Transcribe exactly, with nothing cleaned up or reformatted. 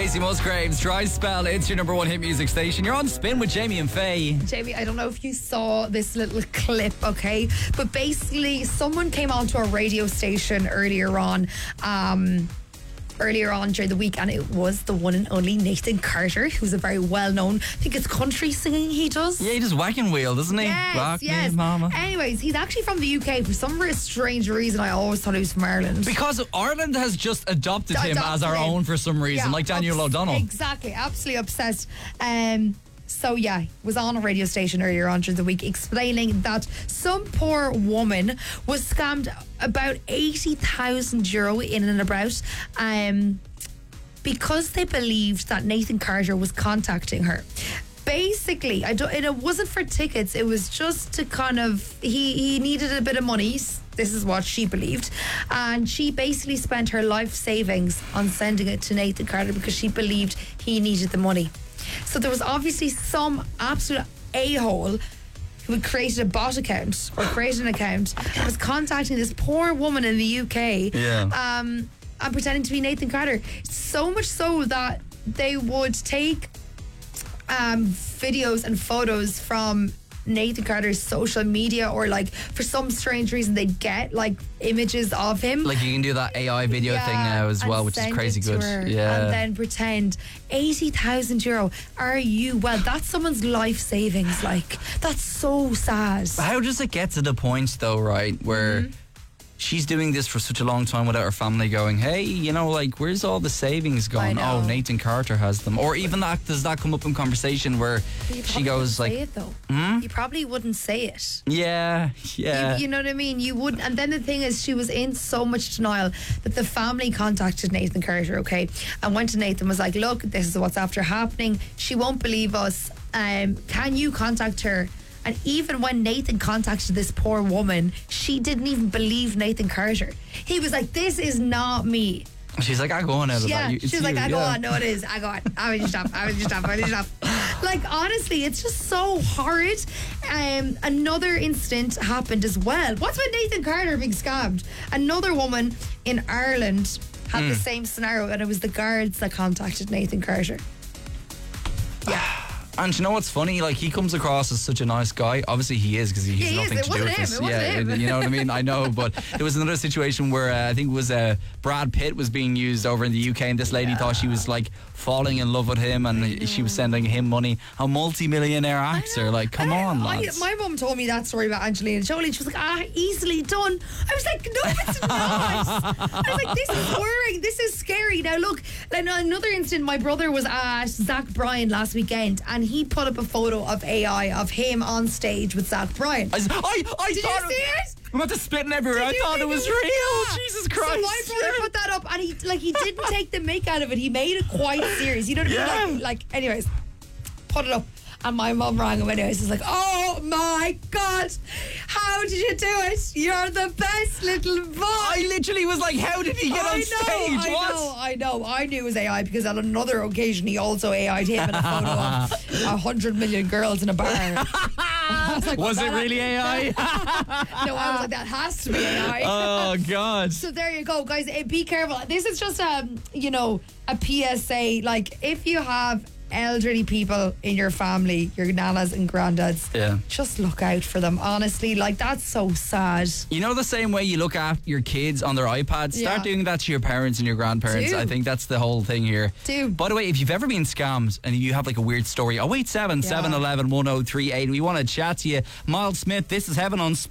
Casey Musgraves, Dry Spell. It's your number one hit music station. You're on Spin with Jamie and Faye. Jamie, I don't know if you saw this little clip, okay? But basically, someone came onto a radio station earlier on, um, earlier on during the week, and it was the one and only Nathan Carter, who's a very well-known, I think it's country singing he does. Yeah, he does Wagon Wheel, doesn't he? Yes, Rock yes. me, mama. Anyways, he's actually from the U K. For some very strange reason, I always thought he was from Ireland. Because Ireland has just adopted him Adopted as our him. own for some reason, Yeah, like Daniel obs- O'Donnell. Exactly, absolutely obsessed. Um, so yeah, was on a radio station earlier on during the week explaining that some poor woman was scammed about eighty thousand euro in and about um, because they believed that Nathan Carter was contacting her. Basically, I don't, it wasn't for tickets. It was just to kind of, he, he needed a bit of money. This is what she believed. And she basically spent her life savings on sending it to Nathan Carter because she believed he needed the money. So there was obviously some absolute a-hole who had created a bot account or created an account and was contacting this poor woman in the U K. Yeah. Um, and pretending to be Nathan Carter. So much so that they would take um, videos and photos from Nathan Carter's social media, or like for some strange reason they'd get like images of him. Like you can do that A I video Yeah, thing now as and well, which is send crazy it to good. her Yeah. And then pretend eighty thousand euro. Are you, well, that's someone's life savings. Like, that's so sad. How does it get to the point though, right, where Mm-hmm. she's doing this for such a long time without her family going, hey, you know, like, where's all the savings going? I know. Oh, Nathan Carter has them. Or even that, does that come up in conversation where You she probably goes wouldn't like, say it though. Hmm? You probably wouldn't say it. yeah, yeah. You, you know what I mean? You wouldn't. And then the thing is, she was in so much denial that the family contacted Nathan Carter, okay, and went to Nathan, was like, look, this is what's after happening. She won't believe us. Um, can you contact her? And even when Nathan contacted this poor woman, she didn't even believe Nathan Carter. He was like, this is not me. She's like, I go on out of Yeah, that. You- she it's was like, you, I go yeah. on, no it is, I go on, I was just stop, I was just stop, I was just stop. Like, honestly, it's just so horrid. Um, another incident happened as well. What's with Nathan Carter being scammed? Another woman in Ireland had Hmm. the same scenario, and it was the guards that contacted Nathan Carter. And you know what's funny? Like, he comes across as such a nice guy. Obviously, he is because he Yeah, has he is. nothing It to do with wasn't this. him. It wasn't yeah, him. you know what I mean? I know, but there was another situation where uh, I think it was uh, Brad Pitt was being used over in the U K, and this lady thought she was like falling in love with him, and she was sending him money. A multi-millionaire actor. Like, come I- on, I- lads. my mum told me that story about Angelina Jolie. She was like, ah, easily done. I was like, no, it's not. I was like, this is worrying. This is scary. Now, look, like, another incident, my brother was at Zach Bryan last weekend, and he put up a photo of A I of him on stage with Zach Bryan. I, I, I Did thought you see it? I'm about to spitting everywhere. Did I you thought think it was Yeah. real. Jesus Christ. So my brother Yeah. put that up, and he like he didn't take the mick out of it. He made it quite serious. You know what I mean? Yeah. Like, like, anyways, put it up. And my mum rang him anyways. She's like, oh my God, how did you do it? You're the best little boy. I literally was like, how did he get I on know, stage? I what? know, I know. I knew it was A I because on another occasion he also A I'd him in a photo of a hundred million girls in a bar. I was, like, Was well, it that- really A I? No, I was like, that has to be A I. Oh, God. So there you go, guys. Eh, Be careful. This is just um, you know, a P S A. Like, if you have elderly people in your family, your nanas and granddads, Yeah. just look out for them. Honestly, like, that's so sad. You know, the same way you look at your kids on their iPads, start Yeah. doing that to your parents and your grandparents. Do. I think that's the whole thing here. Do. By the way, if you've ever been scammed and you have like a weird story, oh eight seven, seven one one, one oh three eight, we want to chat to you. Miles Smith, this is Heaven on